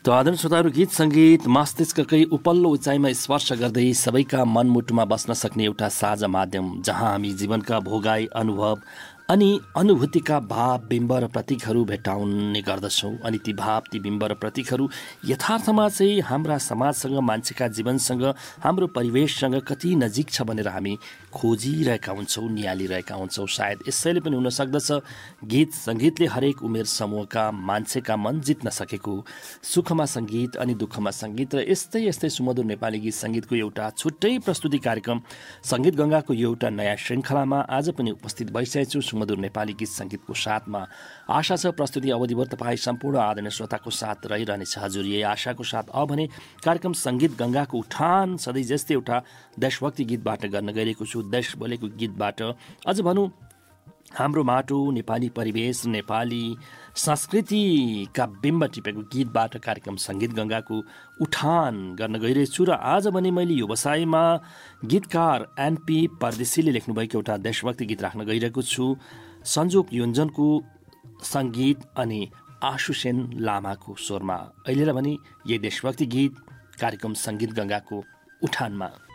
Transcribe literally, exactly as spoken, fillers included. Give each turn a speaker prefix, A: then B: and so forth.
A: त आदरणीय श्रोताहरू, गीत सङ्गीत मस्तिष्ककै उपल्लो उचाइमा स्पर्श गर्दै सबैका मनमुटुमा बस्न सक्ने एउटा साझा माध्यम, जहाँ हामी जीवनका भोगाई अनुभव अनि अनुभूतिका भाव बिम्ब र प्रतीकहरू भेट्टाउने गर्दछौँ। अनि ती भाव ती बिम्ब र प्रतीकहरू यथार्थमा चाहिँ हाम्रा समाजसँग, मान्छेका जीवनसँग, हाम्रो परिवेशसँग कति नजिक छ भनेर हामी खोजिरहेका हुन्छौँ, निहालिरहेका हुन्छौँ। सायद यसैले पनि हुन सक्दछ गीत सङ्गीतले हरेक उमेर समूहका मान्छेका मन जित्न सकेको। सुखमा सङ्गीत अनि दुःखमा सङ्गीत र यस्तै यस्तै सुमधुर नेपाली गीत सङ्गीतको एउटा छुट्टै प्रस्तुति कार्यक्रम सङ्गीत गङ्गाको यो एउटा नयाँ श्रृङ्खलामा आज पनि उपस्थित भइसकेको छु सुमधुर नेपाली गीत सङ्गीतको साथमा। आशा छ प्रस्तुति अवधिभर तपाईँ सम्पूर्ण आदरणीय श्रोताको साथ रहिरहनेछ। हजुर, यही आशाको साथ अब भने कार्यक्रम सङ्गीत गङ्गाको उठान सधैँ जस्तै एउटा देशभक्ति गीतबाट गर्न गइरहेको छु। देश बोलेको गीतबाट अझ भनौँ हाम्रो माटो, नेपाली परिवेश, नेपाली संस्कृतिका बिम्ब टिपेको गीतबाट कार्यक्रम सङ्गीत गङ्गाको उठान गर्न गइरहेछु। र आज भने मैले यो व्यवसायमा गीतकार एनपी परदेशीले लेख्नुभएको एउटा देशभक्ति गीत राख्न गइरहेको छु। संजोग योन्जनको सङ्गीत अनि आशुसेन लामाको स्वरमा। अहिले भने यही देशभक्ति गीत कार्यक्रम सङ्गीत गङ्गाको उठानमा।